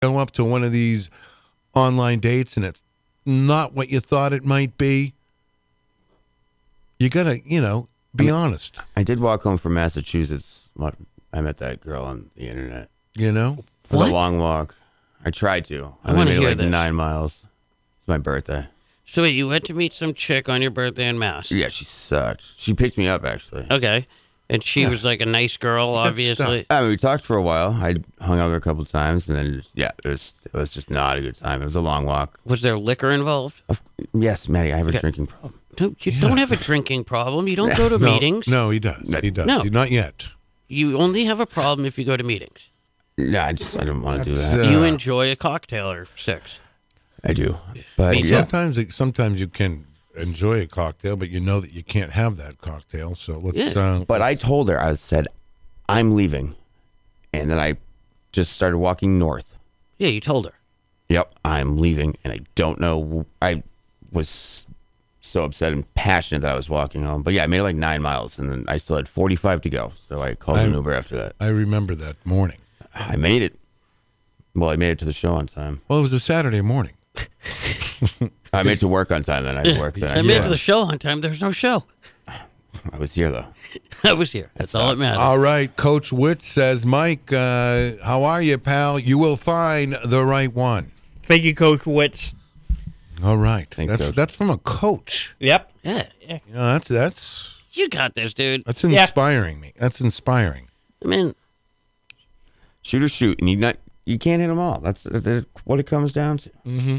go up to one of these online dates and it's not what you thought it might be, you gotta, be honest. I did walk home from Massachusetts. I met that girl on the internet. You know? It was a long walk. I tried to. I want to made hear like this. 9 miles. It's my birthday. So wait, you went to meet some chick on your birthday in Mass? Yeah, she sucks. She picked me up, actually. Okay. And she was like a nice girl, obviously. I mean, we talked for a while. I hung out with her a couple of times, and then, it was just not a good time. It was a long walk. Was there liquor involved? Yes, Maddie, I have a drinking problem. No, you don't have a drinking problem. You don't go to meetings. No, he does. He does. No. Not yet. You only have a problem if you go to meetings. Yeah, I don't want to do That's, that. You enjoy a cocktail or 6. I do. But Me too. yeah. Sometimes you can enjoy a cocktail, but you know that you can't have that cocktail. So let's. But I told her, I said, I'm leaving. And then I just started walking north. Yeah, you told her. Yep, I'm leaving. And I don't know. I was so upset and passionate that I was walking home. But yeah, I made it like 9 miles, and then I still had 45 to go. So I called an Uber after that. I remember that morning. I made it. Well, I made it to the show on time. Well, it was a Saturday morning. I made it to work on time, then I worked. Then I made it to the show on time. There was no show. I was here, though. I was here. That's all that matters. All right. Coach Witt says, Mike, how are you, pal? You will find the right one. Thank you, Coach Witz. All right. Thanks, Coach. That's from a coach. Yep. Yeah. That's You got this, dude. inspiring me. That's inspiring. I mean, Shoot or shoot, and you can't hit them all. That's what it comes down to. Mm-hmm.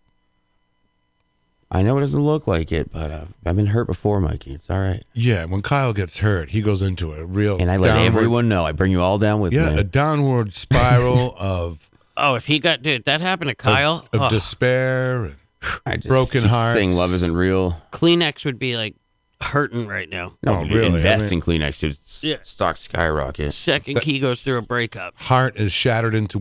I know it doesn't look like it, but I've been hurt before, Mikey. It's all right. Yeah, when Kyle gets hurt, he goes into a real And I let everyone know. I bring you all down with me. a downward spiral of if he got, dude, that happened to Kyle. of despair and I just broken keep hearts. saying love isn't real. Kleenex would be like hurting right now. No, Oh, really? invest I in Kleenex. Dude. Stock skyrocket. Second he goes through a breakup. heart is shattered into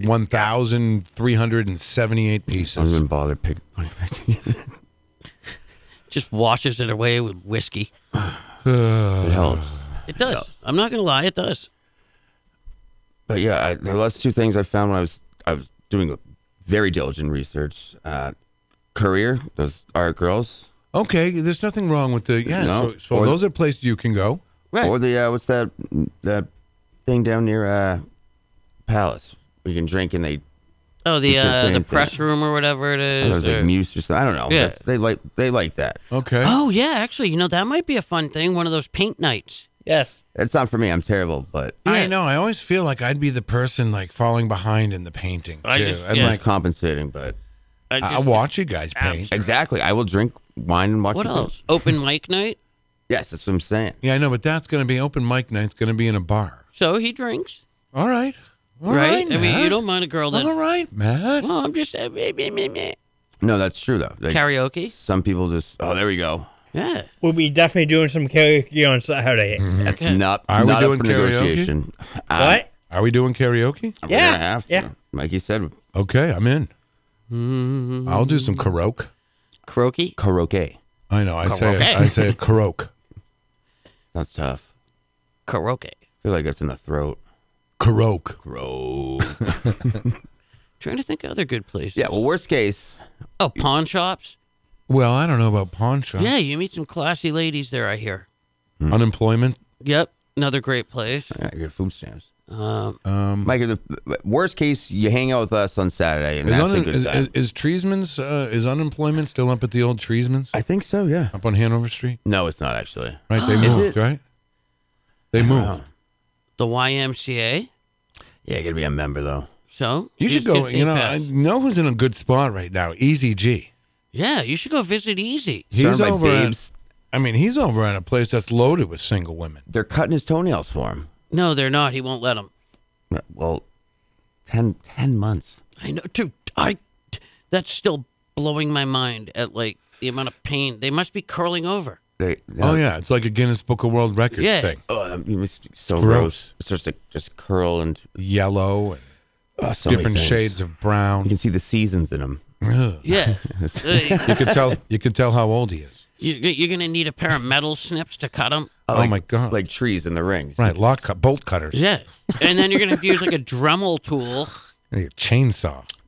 1,378 I don't pieces. even bother picking money back together. Just washes it away with whiskey. It helps. It does. I'm not gonna lie, it does. But yeah, the last 2 things I found when I was doing a very diligent research. Career, those art girls. Okay, there's nothing wrong with the No. So Or- those are places you can go. Right. Or the what's that thing down near Palace where you can drink and they the press room or whatever it is. there's like or- Muse or something. I don't know. Yeah. They like that. Okay. Oh yeah, actually, that might be a fun thing. One of those paint nights. Yes. It's not for me. I'm terrible, but I know. I always feel like I'd be the person like falling behind in the painting too. I just- And yeah. it's like compensating. But I watch you guys paint. exactly, I will drink wine and watch. What you paint. else? Open mic night. Yes, that's what I'm saying. Yeah, I know, but that's going to be open mic night. It's going to be in a bar. So he drinks, All right. All right? right, I mean, Matt. you don't mind a girl that. All right, Matt. Oh, I'm just No, that's true though. Like, karaoke. some people just. Oh, there we go. Yeah. We'll be definitely doing some karaoke on Saturday. That's Okay. not. Are we not doing up for karaoke? negotiation. What? Are we doing karaoke? We're Yeah. gonna have to. Yeah. Mikey said Okay, I'm in. I'll do some karaoke. Croaky. karaoke. I know. I Karaoke. say it karaoke. That's tough. Karaoke. I feel like it's in the throat. Karaoke. Trying to think of other good places. Yeah. Well, worst case. Oh, pawn shops. Well, I don't know about pawn shop. Yeah, you meet some classy ladies there, I hear. Unemployment. Yep, another great place. Yeah, good food stamps. Um, Mike, the worst case, you hang out with us on Saturday, and that's a good time. Is Treesman's is unemployment still up at the old Treesman's I think so. Yeah. up on Hanover Street? No, it's not actually. Right, they Is moved. it? Right, they moved. the YMCA. Yeah, you gotta be a member though. So You should just go. get You know, pass. I know who's in a good spot right now. Easy G. Yeah, you should go visit Easy. He's Surrounded by over at. babes. I mean, he's over at a place that's loaded with single women. They're cutting his toenails for him. No, they're not. He won't let them. Well, 10 months. I know, dude. That's still blowing my mind at like the amount of pain they must be curling over. Oh yeah, it's like a Guinness Book of World Records Yeah. thing. Oh, it must be so Gross. gross. It starts to just curl and Yellow and so many different things. shades of You brown. can see the seasons in them. Ugh. Yeah, You can tell how old he is. you're gonna need a pair of metal snips to cut them. Oh, my God. Like trees in the rings. Right, bolt cutters. Yeah, and then you're gonna have to use like a Dremel tool. A chainsaw.